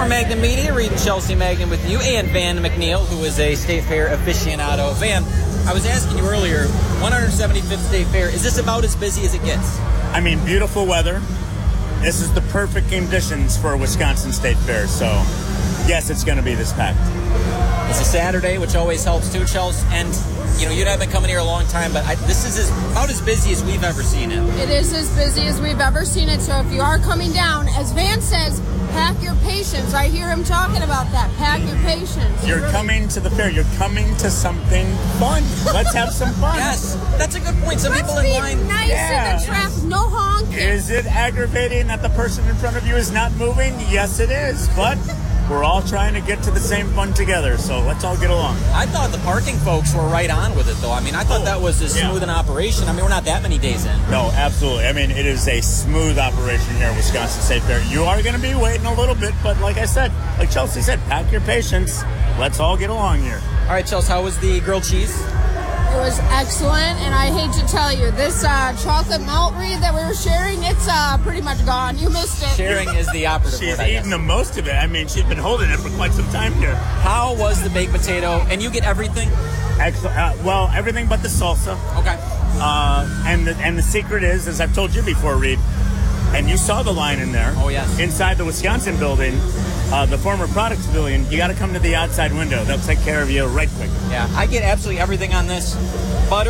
for Magnum Media, reading Chelsea Magnum with you, and Van McNeil, who is a State Fair aficionado. Van, I was asking you earlier, 175th State Fair, is this about as busy as it gets? I mean, beautiful weather. This is the perfect conditions for a Wisconsin State Fair, so yes, it's going to be this packed. It's a Saturday, which always helps too, Chelsea, and you know, you haven't been coming here a long time, but this is about as busy as we've ever seen it. It is as busy as we've ever seen it, so if you are coming down, as Van says, pack your patience. I hear him talking about that. Pack your patience. You're coming to the fair. You're coming to something fun. Let's have some fun. Yes, that's a good point. Some people in line. Let's be nice in the traffic. No honking. Is it aggravating that the person in front of you is not moving? Yes, it is, but we're all trying to get to the same fun together, so let's all get along. I thought the parking folks were right on with it, though. I mean, I thought that was as smooth an operation. I mean, we're not that many days in. No, absolutely. I mean, it is a smooth operation here at Wisconsin State Fair. You are going to be waiting a little bit, but like I said, like Chelsea said, pack your patience. Let's all get along here. All right, Chelsea, how was the grilled cheese? It was excellent, and I hate to tell you, this chocolate malt read that we were sharing, it's pretty much gone. You missed it. Sharing is the operative She's word, I guess. eaten the most of it. I mean, she's been holding it for quite some time here. How was the baked potato? And you get everything? Excellent. Well, everything but the salsa. Okay. And the secret is, as I've told you before, Reed, and you saw the line in there. Oh, yes. Inside the Wisconsin building, the former products pavilion, you got to come to the outside window. They'll take care of you right quick. Yeah, I get absolutely everything on this. Butter.